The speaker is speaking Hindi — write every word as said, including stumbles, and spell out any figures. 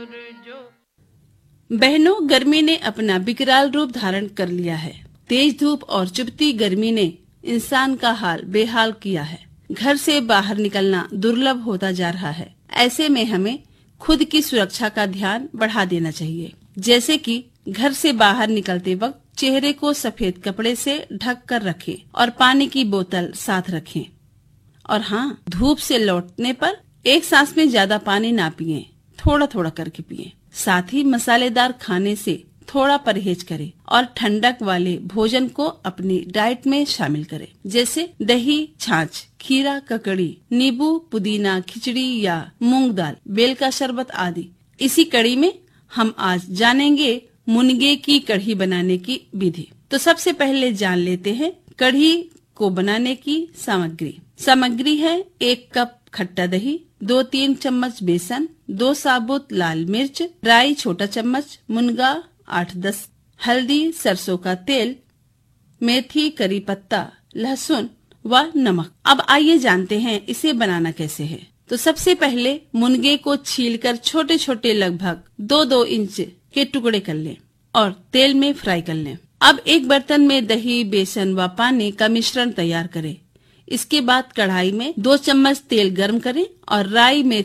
बहनों, गर्मी ने अपना विकराल रूप धारण कर लिया है। तेज धूप और चुभती गर्मी ने इंसान का हाल बेहाल किया है। घर से बाहर निकलना दुर्लभ होता जा रहा है। ऐसे में हमें खुद की सुरक्षा का ध्यान बढ़ा देना चाहिए, जैसे कि घर से बाहर निकलते वक्त चेहरे को सफेद कपड़े से ढक कर रखें और पानी की बोतल साथ रखें। और हाँ, धूप से लौटने पर एक सांस में ज्यादा पानी ना पिएं, थोड़ा थोड़ा करके पिएं। साथ ही मसालेदार खाने से थोड़ा परहेज करें और ठंडक वाले भोजन को अपनी डाइट में शामिल करें, जैसे दही, छाछ, खीरा, ककड़ी, नींबू, पुदीना, खिचड़ी या मूंग दाल, बेल का शरबत आदि। इसी कड़ी में हम आज जानेंगे मुनगे की कढ़ी बनाने की विधि। तो सबसे पहले जान लेते हैं कढ़ी को बनाने की सामग्री। सामग्री है एक कप खट्टा दही, दो तीन चम्मच बेसन, दो साबुत लाल मिर्च, राई छोटा चम्मच, मुनगा आठ दस, हल्दी, सरसों का तेल, मेथी, करी पत्ता, लहसुन व नमक। अब आइए जानते हैं इसे बनाना कैसे है। तो सबसे पहले मुनगे को छीलकर छोटे छोटे लगभग दो दो इंच के टुकड़े कर लें और तेल में फ्राई कर लें। अब एक बर्तन में दही, बेसन व पानी का मिश्रण तैयार करें। इसके बाद कढ़ाई में दो चम्मच तेल गर्म करें और राई में